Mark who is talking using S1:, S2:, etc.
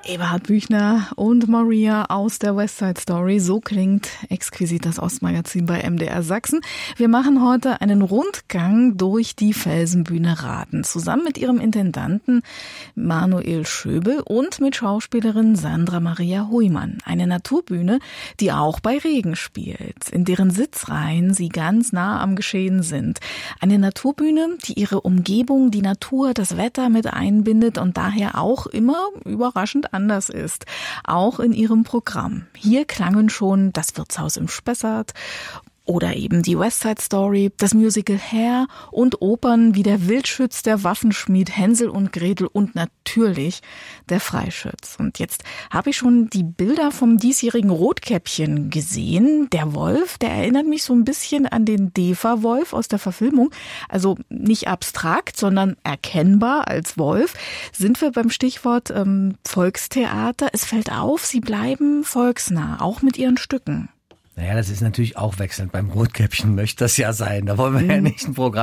S1: Eberhard Büchner und Maria aus der West Side Story. So klingt exquisit das Ostmagazin bei MDR Sachsen. Wir machen heute einen Rundgang durch die Felsenbühne Raden. Zusammen mit ihrem Intendanten Manuel Schöbel und mit Schauspielerin Sandra Maria Huymann. Eine Naturbühne, die auch bei Regen spielt, in deren Sitzreihen sie ganz nah am Geschehen sind. Eine Naturbühne, die ihre Umgebung, die Natur, das Wetter mit einbindet und daher auch immer überraschend anders ist, auch in ihrem Programm. Hier klangen schon das Wirtshaus im Spessart oder eben die West Side Story, das Musical Hair und Opern wie der Wildschütz, der Waffenschmied, Hänsel und Gretel und natürlich der Freischütz. Und jetzt habe ich schon die Bilder vom diesjährigen Rotkäppchen gesehen. Der Wolf, der erinnert mich so ein bisschen an den Defa-Wolf aus der Verfilmung. Also nicht abstrakt, sondern erkennbar als Wolf. Sind wir beim Stichwort Volkstheater? Es fällt auf, sie bleiben volksnah, auch mit ihren Stücken.
S2: Naja, das ist natürlich auch wechselnd. Beim Rotkäppchen möchte das ja sein. Da wollen wir ja nicht ein Programm